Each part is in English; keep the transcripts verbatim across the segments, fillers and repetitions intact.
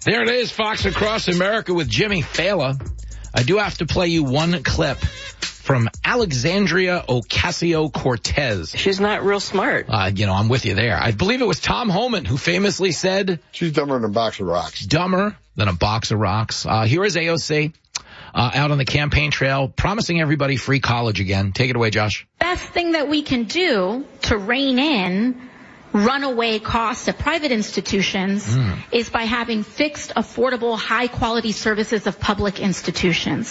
There it is, Fox Across America with Jimmy Fallon. I do have to play you one clip from Alexandria Ocasio-Cortez. She's not real smart. Uh, you know, I'm with you there. I believe it was Tom Homan who famously said, she's dumber than a box of rocks. Dumber than a box of rocks. Uh, here is A O C uh, out on the campaign trail promising everybody free college again. Take it away, Josh. Best thing that we can do to rein in runaway costs at private institutions mm. is by having fixed, affordable, high-quality services of public institutions.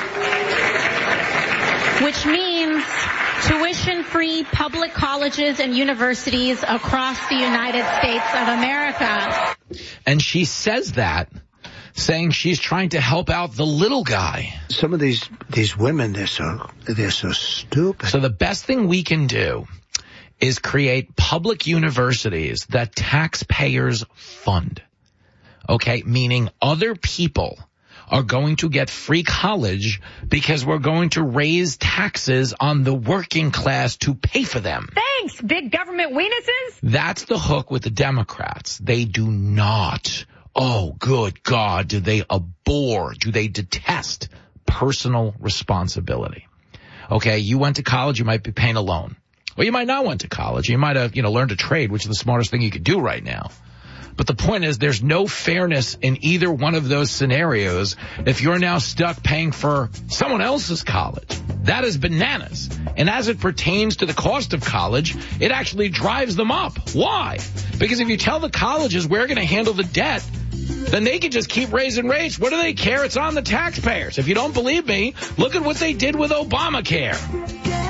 Which means tuition-free public colleges and universities across the United States of America. And she says that, saying she's trying to help out the little guy. Some of these these women, they're so they're so stupid. So the best thing we can do is create public universities that taxpayers fund. Okay, meaning other people are going to get free college because we're going to raise taxes on the working class to pay for them. Thanks, big government weenuses. That's the hook with the Democrats. They do not, oh, good God, do they abhor, do they detest personal responsibility? Okay, you went to college, you might be paying a loan. Or you might not went to college. You might have, you know, learned a trade, which is the smartest thing you could do right now. But the point is there's no fairness in either one of those scenarios if you're now stuck paying for someone else's college. That is bananas. And as it pertains to the cost of college, it actually drives them up. Why? Because if you tell the colleges we're going to handle the debt, then they can just keep raising rates. What do they care? It's on the taxpayers. If you don't believe me, look at what they did with Obamacare.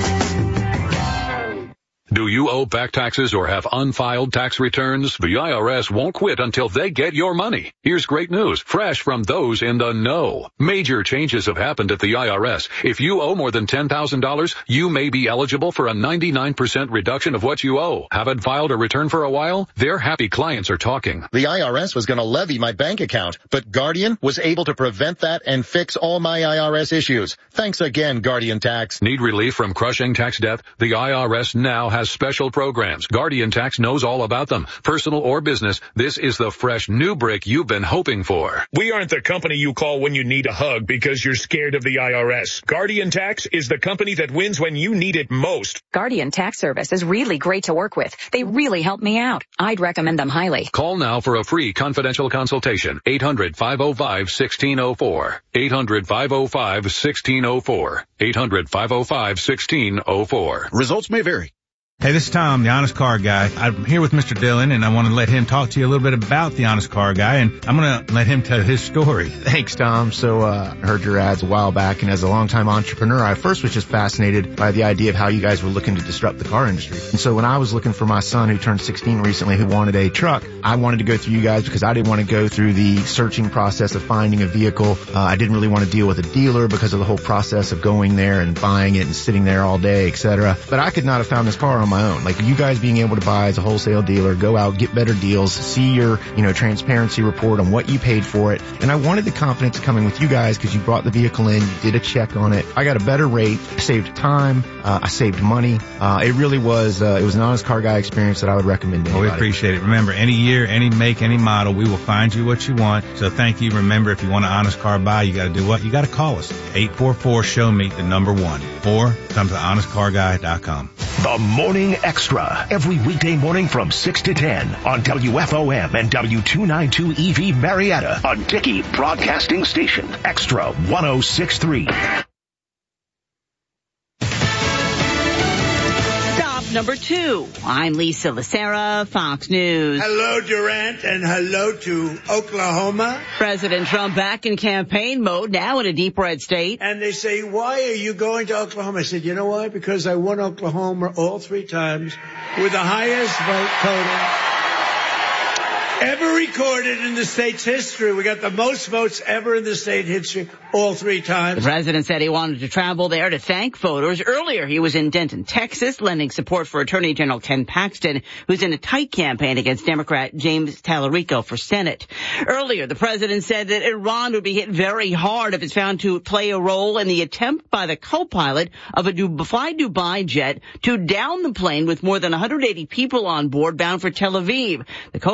Do you owe back taxes or have unfiled tax returns? The I R S won't quit until they get your money. Here's great news, fresh from those in the know. Major changes have happened at the I R S. If you owe more than ten thousand dollars, you may be eligible for a ninety-nine percent reduction of what you owe. Haven't filed a return for a while? Their happy clients are talking. The I R S was going to levy my bank account, but Guardian was able to prevent that and fix all my I R S issues. Thanks again, Guardian Tax. Need relief from crushing tax debt? The I R S now has special programs. Guardian Tax knows all about them. Personal or business, this is the fresh new brick you've been hoping for. We aren't the company you call when you need a hug because you're scared of the I R S. Guardian Tax is the company that wins when you need it most. Guardian Tax Service is really great to work with. They really help me out. I'd recommend them highly. Call now for a free confidential consultation. eight hundred, five oh five, one six oh four. eight hundred, five oh five, one six oh four. eight hundred, five oh five, one six oh four. Results may vary. Hey, this is Tom, the Honest Car Guy. I'm here with Mister Dillon, and I want to let him talk to you a little bit about the Honest Car Guy, and I'm going to let him tell his story. Thanks, Tom. So, uh, I heard your ads a while back, and as a longtime entrepreneur, I first was just fascinated by the idea of how you guys were looking to disrupt the car industry. And so when I was looking for my son, who turned sixteen recently, who wanted a truck, I wanted to go through you guys because I didn't want to go through the searching process of finding a vehicle. Uh, I didn't really want to deal with a dealer because of the whole process of going there and buying it and sitting there all day, et cetera. But I could not have found this car on my own. Like, you guys being able to buy as a wholesale dealer, go out, get better deals, see your, you know, transparency report on what you paid for it. And I wanted the confidence coming with you guys because you brought the vehicle in, you did a check on it. I got a better rate, I saved time, uh, I saved money. Uh, it really was, uh, it was an Honest Car Guy experience that I would recommend to anybody. Well, we appreciate it. Remember, any year, any make, any model, we will find you what you want. So thank you. Remember, if you want an Honest Car Buy, you got to do what? You got to call us. eight four four, show me the number one. Or come to honest car guy dot com. The Morning Extra, every weekday morning from six to ten on W F O M and W two ninety-two E V Marietta, a Dickey Broadcasting Station. Extra one oh six point three. Number two. I'm Lisa Lacera, Fox News. Hello, Durant, and hello to Oklahoma. President Trump back in campaign mode, now in a deep red state. And they say, why are you going to Oklahoma? I said, you know why? Because I won Oklahoma all three times with the highest vote total ever recorded in the state's history. We got the most votes ever in the state history, all three times. The president said he wanted to travel there to thank voters. Earlier, he was in Denton, Texas, lending support for Attorney General Ken Paxton, who's in a tight campaign against Democrat James Tallarico for Senate. Earlier, the president said that Iran would be hit very hard if it's found to play a role in the attempt by the co-pilot of a Fly Dubai jet to down the plane with more than one hundred eighty people on board bound for Tel Aviv. The co-pilot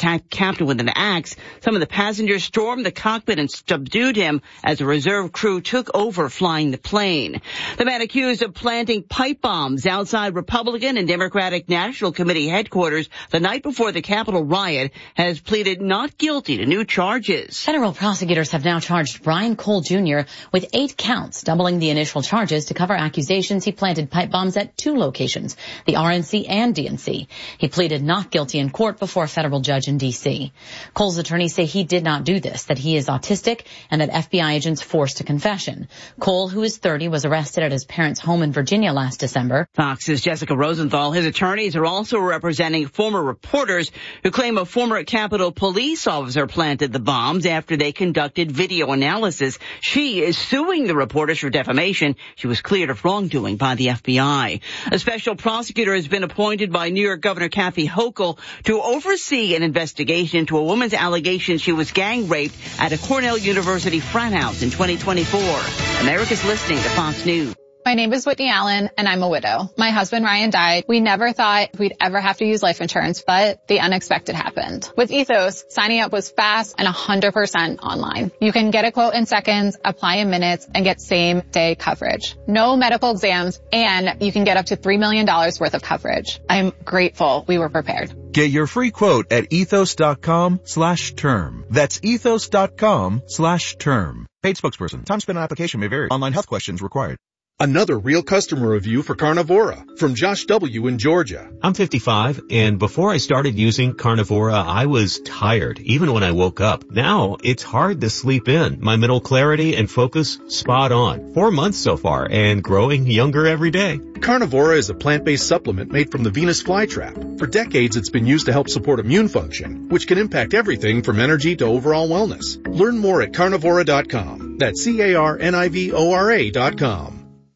attacked the captain with an axe. Some of the passengers stormed the cockpit and subdued him as a reserve crew took over flying the plane. The man accused of planting pipe bombs outside Republican and Democratic National Committee headquarters the night before the Capitol riot has pleaded not guilty to new charges. Federal prosecutors have now charged Brian Cole Junior with eight counts, doubling the initial charges to cover accusations he planted pipe bombs at two locations, the R N C and D N C. He pleaded not guilty in court before a federal judge in D C. Cole's attorneys say he did not do this, that he is autistic, and that F B I agents forced a confession. Cole, who is thirty, was arrested at his parents' home in Virginia last December. Fox's Jessica Rosenthal. His attorneys are also representing former reporters who claim a former Capitol police officer planted the bombs after they conducted video analysis. She is suing the reporters for defamation. She was cleared of wrongdoing by the F B I. A special prosecutor has been appointed by New York Governor Kathy Hochul to oversee an investigation into a woman's allegation she was gang raped at a Cornell University frat house in twenty twenty-four. America's listening to Fox News. My name is Whitney Allen, and I'm a widow. My husband, Ryan, died. We never thought we'd ever have to use life insurance, but the unexpected happened. With Ethos, signing up was fast and one hundred percent online. You can get a quote in seconds, apply in minutes, and get same-day coverage. No medical exams, and you can get up to three million dollars worth of coverage. I'm grateful we were prepared. Get your free quote at ethos.com slash term. That's ethos.com slash term. Paid spokesperson. Time spent on application may vary. Online health questions required. Another real customer review for Carnivora from Josh W. in Georgia. I'm fifty-five, and before I started using Carnivora, I was tired, even when I woke up. Now, it's hard to sleep in. My mental clarity and focus, spot on. Four months so far, and growing younger every day. Carnivora is a plant-based supplement made from the Venus flytrap. For decades, it's been used to help support immune function, which can impact everything from energy to overall wellness. Learn more at carnivora dot com. That's C A R N I V O R A dot com.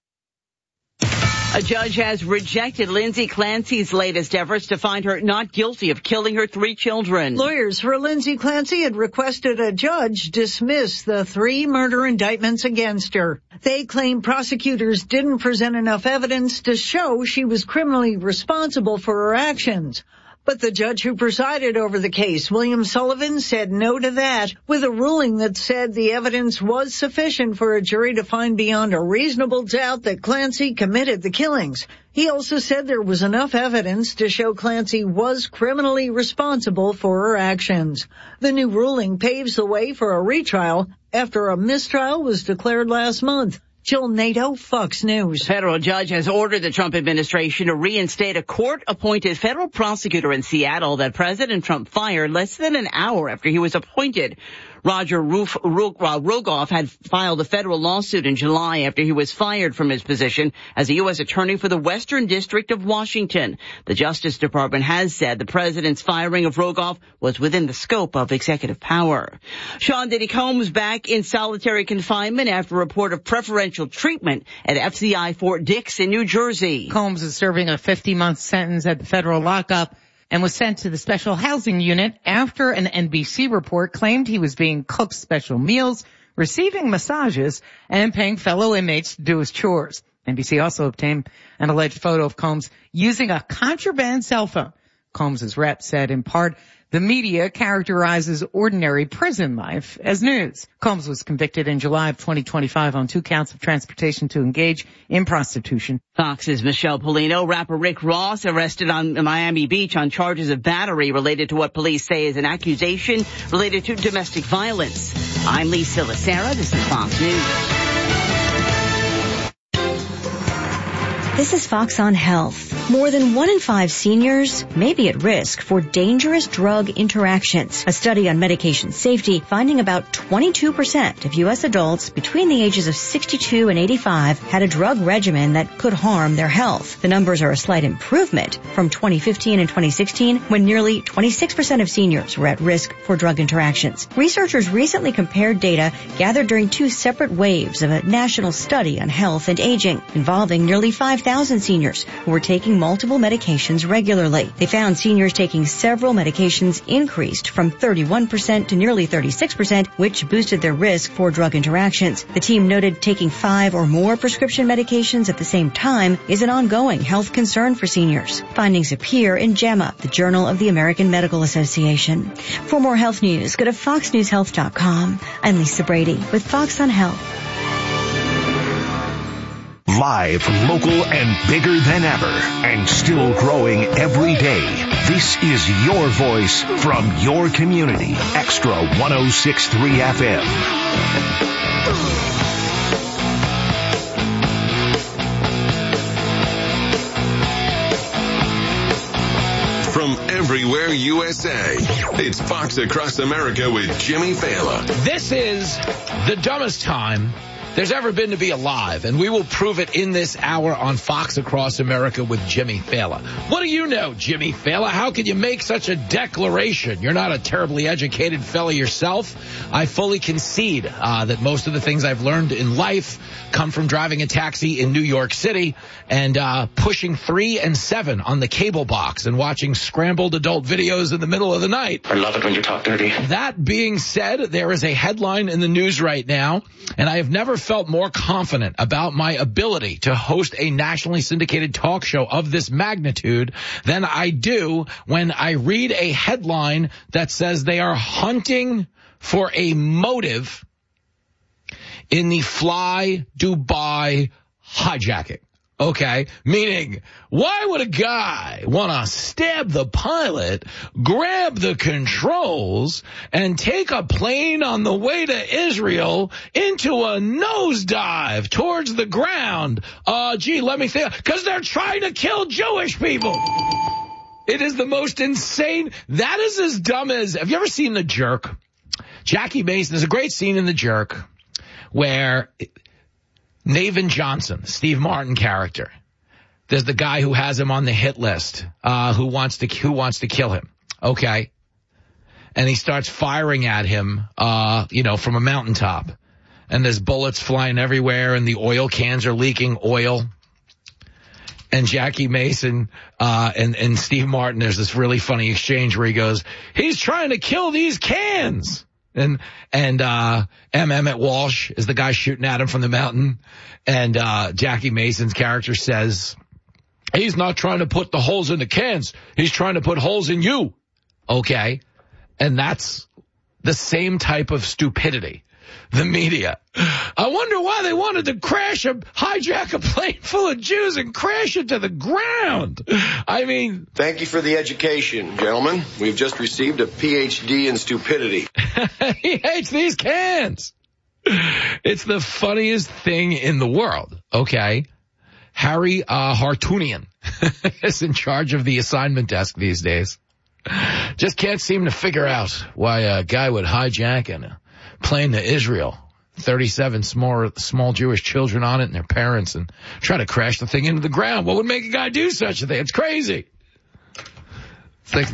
A judge has rejected Lindsay Clancy's latest efforts to find her not guilty of killing her three children. Lawyers for Lindsay Clancy had requested a judge dismiss the three murder indictments against her. They claim prosecutors didn't present enough evidence to show she was criminally responsible for her actions. But the judge who presided over the case, William Sullivan, said no to that, with a ruling that said the evidence was sufficient for a jury to find beyond a reasonable doubt that Clancy committed the killings. He also said there was enough evidence to show Clancy was criminally responsible for her actions. The new ruling paves the way for a retrial after a mistrial was declared last month. Jill Nato, Fox News. A federal judge has ordered the Trump administration to reinstate a court-appointed federal prosecutor in Seattle that President Trump fired less than an hour after he was appointed. Roger Roof, Rogoff had filed a federal lawsuit in July after he was fired from his position as a U S attorney for the Western District of Washington. The Justice Department has said the president's firing of Rogoff was within the scope of executive power. Sean Diddy Combs back in solitary confinement after a report of preferential treatment at F C I Fort Dix in New Jersey. Combs is serving a fifty-month sentence at the federal lockup and was sent to the special housing unit after an N B C report claimed he was being cooked special meals, receiving massages, and paying fellow inmates to do his chores. N B C also obtained an alleged photo of Combs using a contraband cell phone. Combs' rep said in part, the media characterizes ordinary prison life as news. Combs was convicted in July of twenty twenty-five on two counts of transportation to engage in prostitution. Fox's Michelle Polino. Rapper Rick Ross arrested on Miami Beach on charges of battery related to what police say is an accusation related to domestic violence. I'm Lisa Lacera. This is Fox News. This is Fox on Health. More than one in five seniors may be at risk for dangerous drug interactions. A study on medication safety finding about twenty-two percent of U S adults between the ages of sixty-two and eighty-five had a drug regimen that could harm their health. The numbers are a slight improvement from twenty fifteen and twenty sixteen, when nearly twenty-six percent of seniors were at risk for drug interactions. Researchers recently compared data gathered during two separate waves of a national study on health and aging involving nearly five thousand seniors who were taking multiple medications regularly. They found seniors taking several medications increased from thirty-one percent to nearly thirty-six percent, which boosted their risk for drug interactions. The team noted taking five or more prescription medications at the same time is an ongoing health concern for seniors. Findings appear in JAMA, the Journal of the American Medical Association. For more health news, go to fox news health dot com. I'm Lisa Brady with Fox on Health. Live, local, and bigger than ever, and still growing every day. This is your voice from your community. Extra one oh six point three F M. From everywhere U S A, it's Fox Across America with Jimmy Fallon. This is the dumbest time there's ever been to be alive, and we will prove it in this hour on Fox Across America with Jimmy Fallon. What do you know, Jimmy Fallon? How can you make such a declaration? You're not a terribly educated fella yourself. I fully concede uh, that most of the things I've learned in life come from driving a taxi in New York City and uh, pushing three and seven on the cable box and watching scrambled adult videos in the middle of the night. I love it when you talk dirty. That being said, there is a headline in the news right now, and I have never felt more confident about my ability to host a nationally syndicated talk show of this magnitude than I do when I read a headline that says they are hunting for a motive in the Fly Dubai hijacking. Okay, meaning, why would a guy want to stab the pilot, grab the controls, and take a plane on the way to Israel into a nosedive towards the ground? Uh, gee, let me think. Because they're trying to kill Jewish people. It is the most insane. That is as dumb as, have you ever seen The Jerk? Jackie Mason, there's a great scene in The Jerk where Navin Johnson, the Steve Martin character, there's the guy who has him on the hit list, uh, who wants to, who wants to kill him. Okay. And he starts firing at him, uh, you know, from a mountaintop, and there's bullets flying everywhere and the oil cans are leaking oil. And Jackie Mason, uh, and, and Steve Martin, there's this really funny exchange where he goes, he's trying to kill these cans. And, and, uh, M. Emmett Walsh is the guy shooting at him from the mountain. And, uh, Jackie Mason's character says, he's not trying to put the holes in the cans. He's trying to put holes in you. Okay. And that's the same type of stupidity. The media. I wonder why they wanted to crash a, hijack a plane full of Jews and crash it to the ground. I mean. Thank you for the education, gentlemen. We've just received a P H D in stupidity. He hates these cans. It's the funniest thing in the world. Okay. Harry, uh, Hartunian is in charge of the assignment desk these days. Just can't seem to figure out why a guy would hijack and a plane to Israel, thirty-seven small small Jewish children on it and their parents, and try to crash the thing into the ground. What would make a guy do such a thing? It's crazy. It's like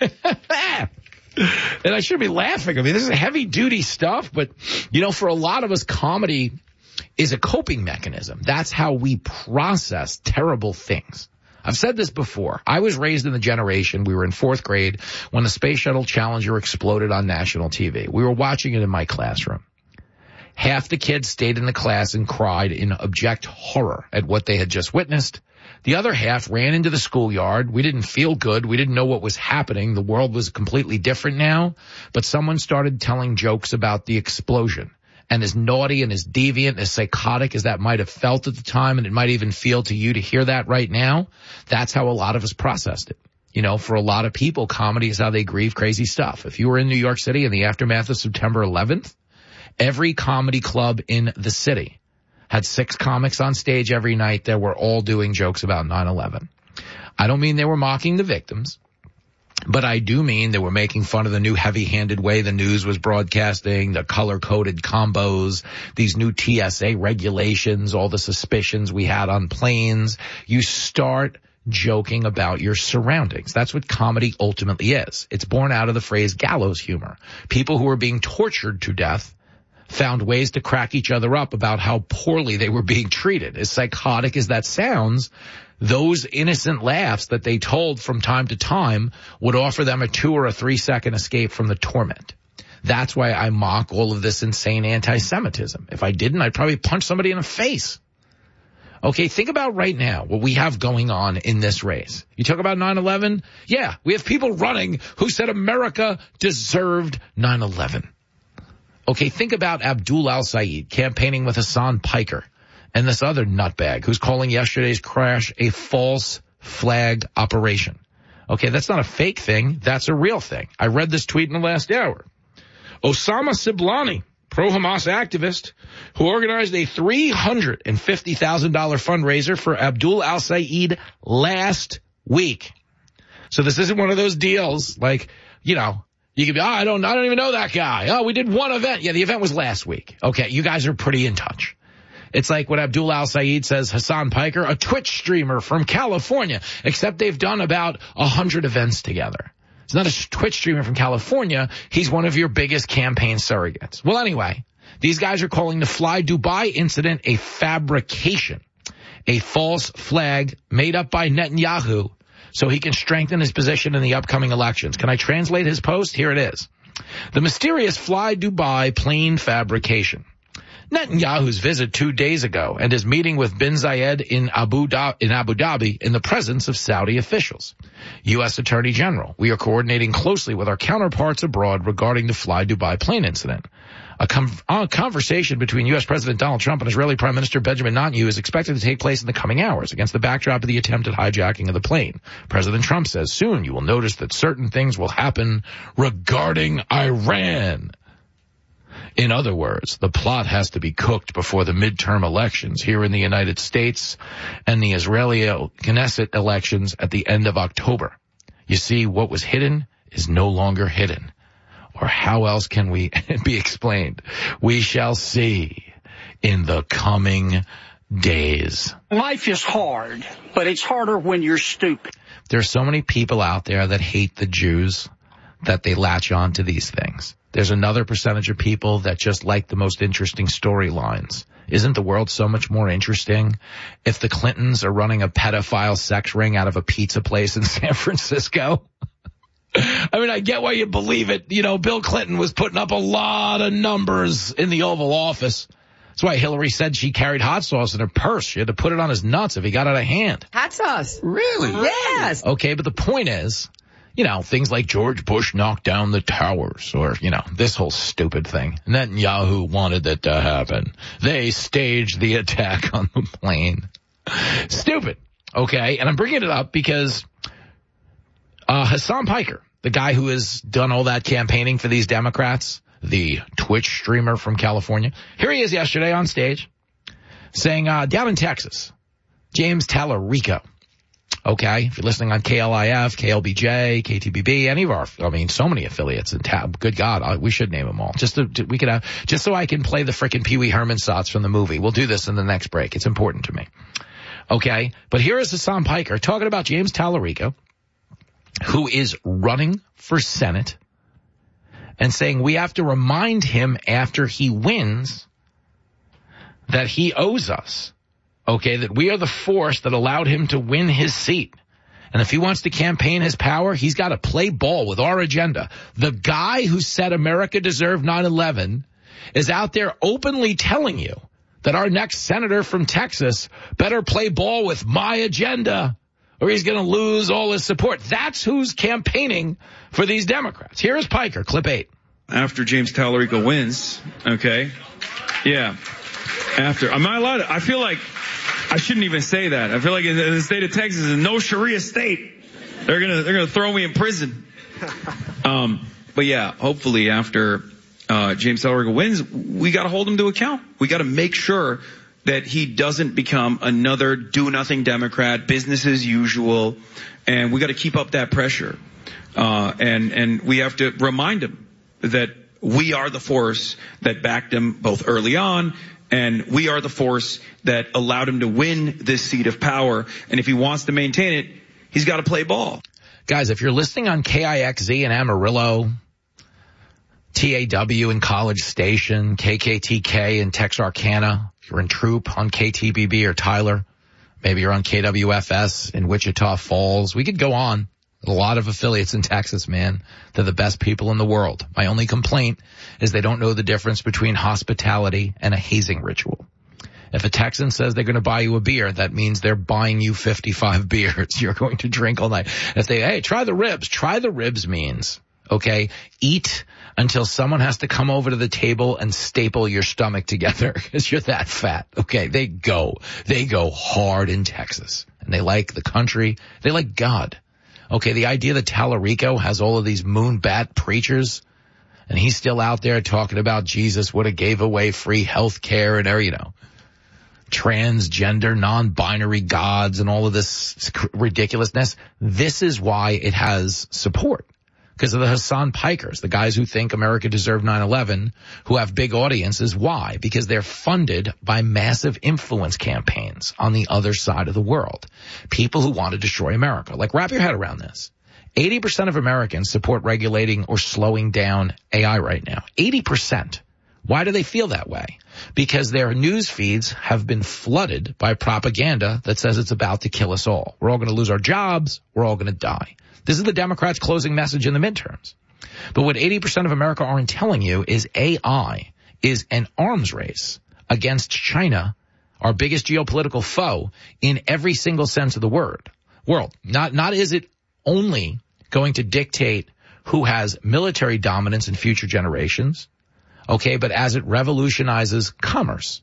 the and I shouldn't be laughing. I mean, this is heavy duty stuff, but you know, for a lot of us, comedy is a coping mechanism. That's how we process terrible things. I've said this before. I was raised in the generation, we were in fourth grade when the Space Shuttle Challenger exploded on national T V. We were watching it in my classroom. Half the kids stayed in the class and cried in abject horror at what they had just witnessed. The other half ran into the schoolyard. We didn't feel good. We didn't know what was happening. The world was completely different now. But someone started telling jokes about the explosion. And as naughty and as deviant, as psychotic as that might have felt at the time, and it might even feel to you to hear that right now, that's how a lot of us processed it. You know, for a lot of people, comedy is how they grieve crazy stuff. If you were in New York City in the aftermath of September eleventh, every comedy club in the city had six comics on stage every night that were all doing jokes about nine eleven. I don't mean they were mocking the victims, but I do mean they were making fun of the new heavy-handed way the news was broadcasting, the color-coded combos, these new T S A regulations, all the suspicions we had on planes. You start joking about your surroundings. That's what comedy ultimately is. It's born out of the phrase gallows humor. People who are being tortured to death found ways to crack each other up about how poorly they were being treated. As psychotic as that sounds, those innocent laughs that they told from time to time would offer them a two or a three second escape from the torment. That's why I mock all of this insane anti-Semitism. If I didn't, I'd probably punch somebody in the face. Okay, think about right now what we have going on in this race. You talk about nine eleven? Yeah, we have people running who said America deserved nine eleven. Okay, think about Abdul al-Sayed campaigning with Hassan Piker and this other nutbag who's calling yesterday's crash a false flag operation. Okay, that's not a fake thing. That's a real thing. I read this tweet in the last hour. Osama Siblani, pro-Hamas activist, who organized a three hundred fifty thousand dollars fundraiser for Abdul al-Sayed last week. So this isn't one of those deals like, you know, you could be, oh, I don't, I don't even know that guy. Oh, we did one event. Yeah, the event was last week. Okay, you guys are pretty in touch. It's like what Abdul al-Sayed says, Hassan Piker, a Twitch streamer from California, except they've done about a hundred events together. He's not a Twitch streamer from California. He's one of your biggest campaign surrogates. Well, anyway, these guys are calling the Fly Dubai incident a fabrication, a false flag made up by Netanyahu so he can strengthen his position in the upcoming elections. Can I translate his post? Here it is. The mysterious Fly Dubai plane fabrication. Netanyahu's visit two days ago and his meeting with bin Zayed in Abu, da- in Abu Dhabi in the presence of Saudi officials. U S Attorney General, we are coordinating closely with our counterparts abroad regarding the Fly Dubai plane incident. A, com- a conversation between U S President Donald Trump and Israeli Prime Minister Benjamin Netanyahu is expected to take place in the coming hours against the backdrop of the attempted hijacking of the plane. President Trump says soon you will notice that certain things will happen regarding Iran. In other words, the plot has to be cooked before the midterm elections here in the United States and the Israeli Knesset elections at the end of October. You see, what was hidden is no longer hidden. Or how else can we be explained? We shall see in the coming days. Life is hard, but it's harder when you're stupid. There's so many people out there that hate the Jews that they latch on to these things. There's another percentage of people that just like the most interesting storylines. Isn't the world so much more interesting if the Clintons are running a pedophile sex ring out of a pizza place in San Francisco? I mean, I get why you believe it. You know, Bill Clinton was putting up a lot of numbers in the Oval Office. That's why Hillary said she carried hot sauce in her purse. She had to put it on his nuts if he got out of hand. Hot sauce? Really? Yes. Okay, but the point is, you know, things like George Bush knocked down the towers or, you know, this whole stupid thing. Netanyahu wanted that to happen. They staged the attack on the plane. Stupid. Okay, and I'm bringing it up because uh Hassan Piker, the guy who has done all that campaigning for these Democrats, the Twitch streamer from California, here he is yesterday on stage saying, uh, down in Texas, James Tallarico. Okay, if you're listening on K L I F, K L B J, K T B B, any of our, I mean, so many affiliates in tab. Good God, I, we should name them all. Just to, to, we could have, just so I can play the frickin' Pee Wee Herman sots from the movie. We'll do this in the next break. It's important to me. Okay, but here is Hassan Piker talking about James Tallarico, who is running for Senate and saying we have to remind him after he wins that he owes us. Okay, that we are the force that allowed him to win his seat. And if he wants to campaign his power, he's got to play ball with our agenda. The guy who said America deserved nine eleven is out there openly telling you that our next senator from Texas better play ball with my agenda or he's going to lose all his support. That's who's campaigning for these Democrats. Here is Piker, clip eight. After James Tallarico wins, okay, yeah, after, am I allowed to, I feel like I shouldn't even say that. I feel like in the state of Texas is no Sharia state. They're gonna they're gonna throw me in prison. Um, but yeah, hopefully after uh, James Tallarico wins, we got to hold him to account. We got to make sure that he doesn't become another do-nothing Democrat, business as usual, and we got to keep up that pressure. Uh, and and we have to remind him that we are the force that backed him both early on. And we are the force that allowed him to win this seat of power. And if he wants to maintain it, he's got to play ball. Guys, if you're listening on K I X Z in Amarillo, T A W in College Station, K K T K in Texarkana. If you're in Troop on K T B B or Tyler. Maybe you're on K W F S in Wichita Falls. We could go on. A lot of affiliates in Texas, man. They're the best people in the world. My only complaint is they don't know the difference between hospitality and a hazing ritual. If a Texan says they're going to buy you a beer, that means they're buying you fifty-five beers. You're going to drink all night. If they, hey, try the ribs. Try the ribs means, okay, eat until someone has to come over to the table and staple your stomach together because you're that fat. Okay, they go. They go hard in Texas. And they like the country. They like God. Okay, the idea that Tallarico has all of these moonbat preachers and he's still out there talking about Jesus would have gave away free health care and, you know, transgender, non-binary gods and all of this ridiculousness. This is why it has support. Because of the Hassan Pikers, the guys who think America deserved nine eleven, who have big audiences. Why? Because they're funded by massive influence campaigns on the other side of the world. People who want to destroy America. Like, wrap your head around this. eighty percent of Americans support regulating or slowing down A I right now. eighty percent. Why do they feel that way? Because their news feeds have been flooded by propaganda that says it's about to kill us all. We're all going to lose our jobs. We're all going to die. This is the Democrats' closing message in the midterms. But what eighty percent of America aren't telling you is A I is an arms race against China, our biggest geopolitical foe, in every single sense of the word. World. Not, not is it only going to dictate who has military dominance in future generations, okay, but as it revolutionizes commerce,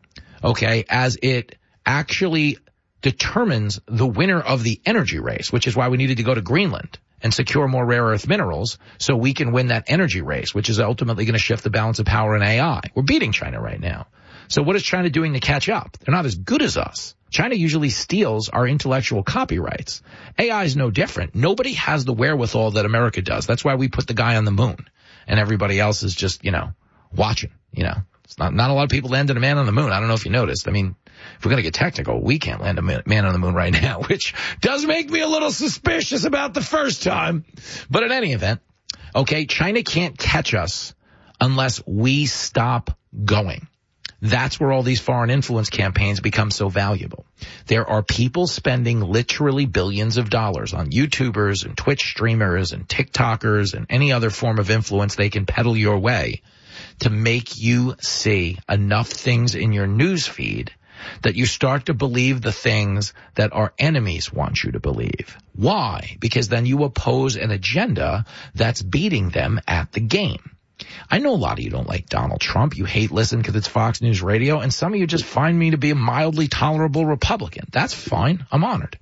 okay, as it actually determines the winner of the energy race, which is why we needed to go to Greenland and secure more rare earth minerals so we can win that energy race, which is ultimately going to shift the balance of power in A I. We're beating China right now. So what is China doing to catch up? They're not as good as us. China usually steals our intellectual copyrights. A I is no different. Nobody has the wherewithal that America does. That's why we put the guy on the moon and everybody else is just, you know, watching, you know. It's not, not a lot of people landed a man on the moon. I don't know if you noticed. I mean, if we're going to get technical, we can't land a man on the moon right now, which does make me a little suspicious about the first time. But in any event, okay, China can't catch us unless we stop going. That's where all these foreign influence campaigns become so valuable. There are people spending literally billions of dollars on YouTubers and Twitch streamers and TikTokers and any other form of influence they can peddle your way to make you see enough things in your news feed that you start to believe the things that our enemies want you to believe. Why? Because then you oppose an agenda that's beating them at the game. I know a lot of you don't like Donald Trump. You hate Listen because it's Fox News Radio, and some of you just find me to be a mildly tolerable Republican. That's fine. I'm honored.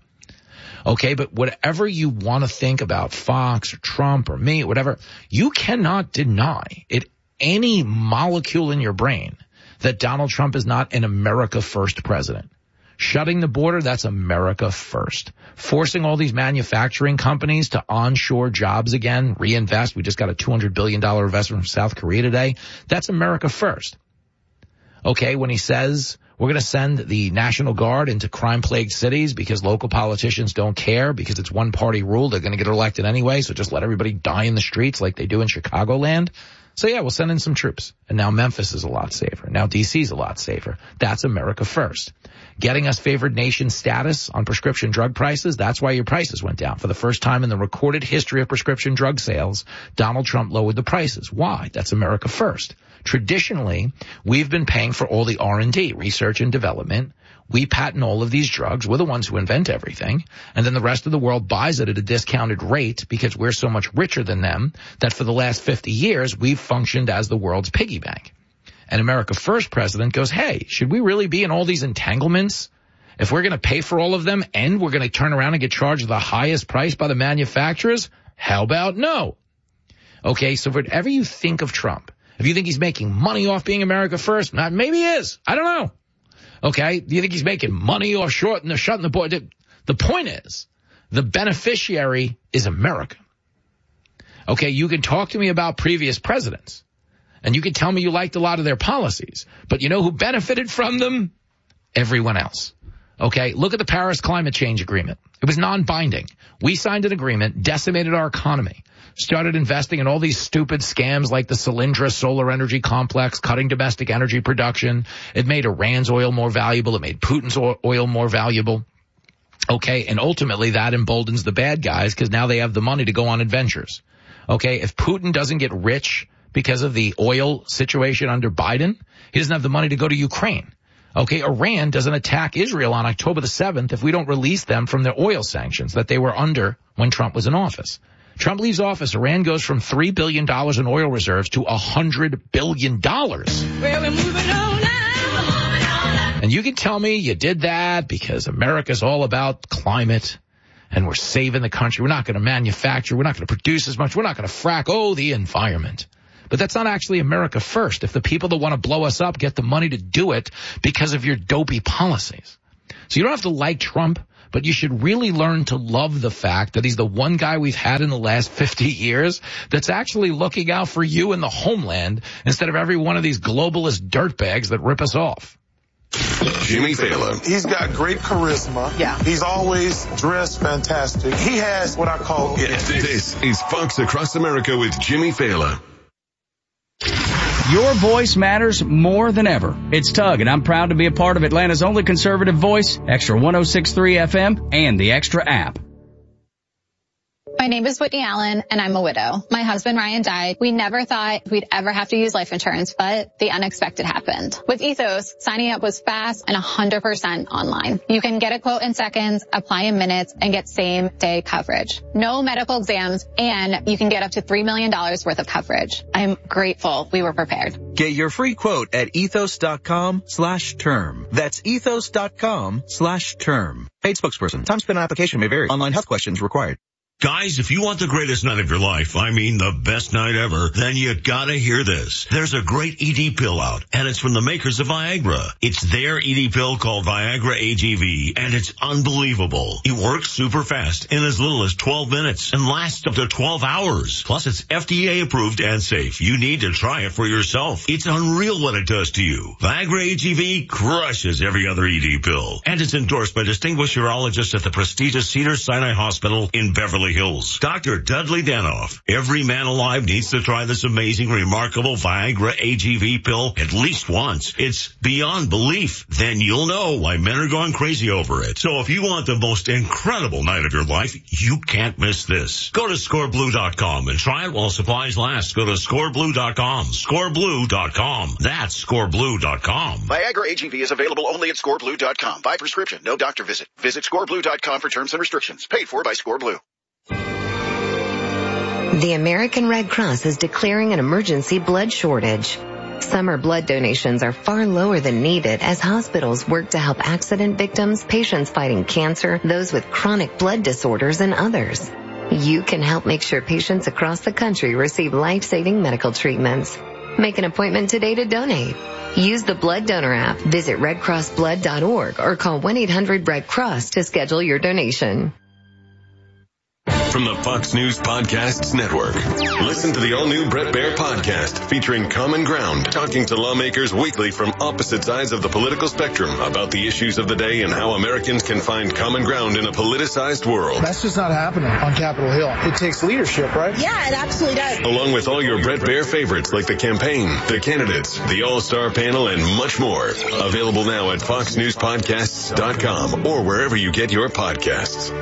Okay, but whatever you want to think about Fox or Trump or me, whatever, you cannot deny it any molecule in your brain that Donald Trump is not an America first president. Shutting the border, that's America first. Forcing all these manufacturing companies to onshore jobs again, reinvest. We just got a two hundred billion dollars investment from South Korea today. That's America first. Okay, when he says we're going to send the National Guard into crime-plagued cities because local politicians don't care because it's one-party rule, they're going to get elected anyway, so just let everybody die in the streets like they do in Chicagoland. So yeah, we'll send in some troops. And now Memphis is a lot safer. Now D C is a lot safer. That's America first. Getting us favored nation status on prescription drug prices, that's why your prices went down. For the first time in the recorded history of prescription drug sales, Donald Trump lowered the prices. Why? That's America first. Traditionally, we've been paying for all the R and D, research and development. We patent all of these drugs. We're the ones who invent everything. And then the rest of the world buys it at a discounted rate because we're so much richer than them that for the last fifty years, we've functioned as the world's piggy bank. And America First president goes, hey, should we really be in all these entanglements? If we're going to pay for all of them and we're going to turn around and get charged the highest price by the manufacturers, how about no? Okay, so whatever you think of Trump, if you think he's making money off being America First, not maybe he is. I don't know. Okay, do you think he's making money off shorting the shutting the border? The point is, the beneficiary is America. Okay, you can talk to me about previous presidents, and you can tell me you liked a lot of their policies, but you know who benefited from them? Everyone else. Okay, look at the Paris Climate Change Agreement. It was non-binding. We signed an agreement, decimated our economy. started investing in all these stupid scams like the Solyndra solar energy complex, cutting domestic energy production. It made Iran's oil more valuable. It made Putin's oil more valuable. Okay, and ultimately that emboldens the bad guys because now they have the money to go on adventures. Okay, if Putin doesn't get rich because of the oil situation under Biden, he doesn't have the money to go to Ukraine. Okay, Iran doesn't attack Israel on October the seventh if we don't release them from their oil sanctions that they were under when Trump was in office. Trump leaves office, Iran goes from three billion dollars in oil reserves to one hundred billion dollars. Well, we're moving on now. And you can tell me you did that because America's all about climate and we're saving the country. We're not going to manufacture. We're not going to produce as much. We're not going to frack. Oh, the environment. But that's not actually America first. If the people that want to blow us up get the money to do it because of your dopey policies. So you don't have to like Trump, but you should really learn to love the fact that he's the one guy we've had in the last fifty years that's actually looking out for you and the homeland instead of every one of these globalist dirtbags that rip us off. Jimmy Fallon. He's got great charisma. Yeah. He's always dressed fantastic. He has what I call it. This is Fox Across America with Jimmy Fallon. Your voice matters more than ever. It's Tug, and I'm proud to be a part of Atlanta's only conservative voice, Extra one oh six point three F M, and the Extra app. My name is Whitney Allen, and I'm a widow. My husband, Ryan, died. We never thought we'd ever have to use life insurance, but the unexpected happened. With Ethos, signing up was fast and one hundred percent online. You can get a quote in seconds, apply in minutes, and get same-day coverage. No medical exams, and you can get up to three million dollars worth of coverage. I'm grateful we were prepared. Get your free quote at ethos.com slash term. That's ethos.com slash term. Paid spokesperson. Time spent on application may vary. Online health questions required. Guys, if you want the greatest night of your life, I mean the best night ever, then you gotta hear this. There's a great E D pill out, and it's from the makers of Viagra. It's their E D pill called Viagra A G V, and it's unbelievable. It works super fast in as little as twelve minutes and lasts up to twelve hours. Plus, it's F D A approved and safe. You need to try it for yourself. It's unreal what it does to you. Viagra A G V crushes every other E D pill, and it's endorsed by distinguished urologists at the prestigious Cedars-Sinai Hospital in Beverly Hills. Doctor Dudley Danoff. Every man alive needs to try this amazing, remarkable Viagra A G V pill at least once. It's beyond belief. Then you'll know why men are going crazy over it. So if you want the most incredible night of your life, you can't miss this. Go to score blue dot com and try it while supplies last. Go to score blue dot com. score blue dot com. That's score blue dot com. Viagra A G V is available only at score blue dot com. By prescription, no doctor visit. Visit score blue dot com for terms and restrictions. Paid for by ScoreBlue. The American Red Cross is declaring an emergency blood shortage. Summer blood donations are far lower than needed as hospitals work to help accident victims, patients fighting cancer, those with chronic blood disorders, and others. You can help make sure patients across the country receive life-saving medical treatments. Make an appointment today to donate. Use the Blood Donor app, visit red cross blood dot org, or call one eight hundred red cross to schedule your donation. From the Fox News Podcasts Network. Listen to the all-new Bret Baier podcast featuring Common Ground, talking to lawmakers weekly from opposite sides of the political spectrum about the issues of the day and how Americans can find common ground in a politicized world. That's just not happening on Capitol Hill. It takes leadership, right? Yeah, it absolutely does. Along with all your Bret Baier favorites like the campaign, the candidates, the all-star panel, and much more. Available now at fox news podcasts dot com or wherever you get your podcasts.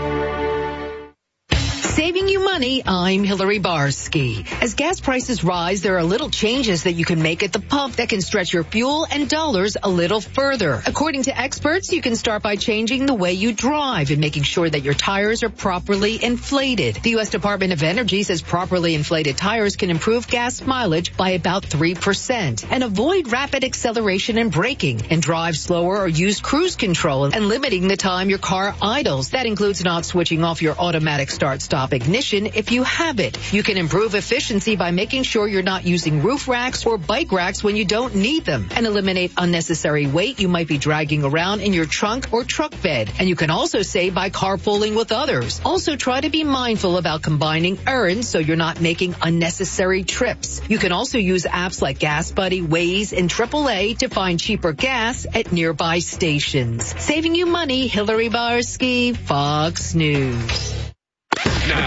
Saving you money, I'm Hillary Barsky. As gas prices rise, there are little changes that you can make at the pump that can stretch your fuel and dollars a little further. According to experts, you can start by changing the way you drive and making sure that your tires are properly inflated. The U S Department of Energy says properly inflated tires can improve gas mileage by about three percent and avoid rapid acceleration and braking, and drive slower or use cruise control and limiting the time your car idles. That includes not switching off your automatic start-stop ignition if you have it. You can improve efficiency by making sure you're not using roof racks or bike racks when you don't need them, and eliminate unnecessary weight you might be dragging around in your trunk or truck bed. And you can also save by carpooling with others. Also, try to be mindful about combining errands so you're not making unnecessary trips. You can also use apps like Gas Buddy, Waze, and triple A to find cheaper gas at nearby stations. Saving you money, Hillary Barsky, Fox News. Now,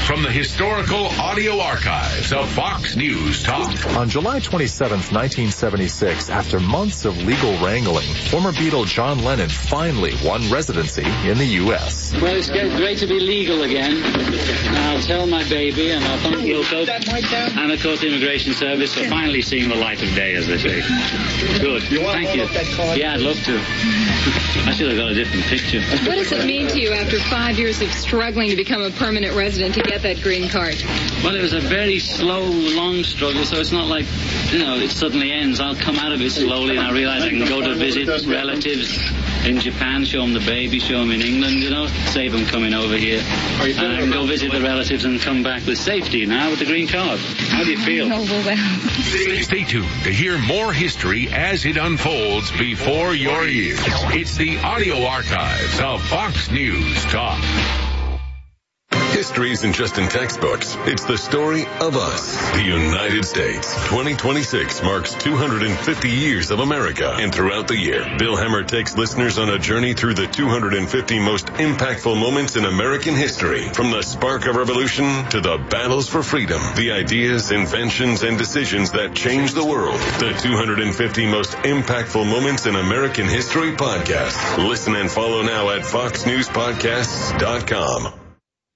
from the historical audio archives of Fox News Talk. On July twenty-seventh, nineteen seventy-six, after months of legal wrangling, former Beatle John Lennon finally won residency in the U S. Well, it's great to be legal again. I'll tell my baby and I'll thank Wilco and, of course, the Immigration Service for finally seeing the light of day, as they say. Good. Thank you. Yeah, I'd love to. I should have got a different picture. What does it mean to you after five years of struggling to become a permanent resident to get that green card? Well, it was a very slow, long struggle, so it's not like, you know, it suddenly ends. I'll come out of it slowly and I realize I can go to visit relatives in Japan, show them the baby, show them in England, you know, save them coming over here. And I can go visit the relatives and come back with safety now with the green card. How do you feel? Stay, stay tuned to hear more history as it unfolds before your ears. It's the audio archives of Fox News Talk. History isn't just in textbooks. It's the story of us, the United States. twenty twenty-six marks two hundred fifty years of America. And throughout the year, Bill Hemmer takes listeners on a journey through the two hundred fifty most impactful moments in American history. From the spark of revolution to the battles for freedom, the ideas, inventions, and decisions that changed the world. The two hundred fifty most impactful moments in American history podcast. Listen and follow now at fox news podcasts dot com.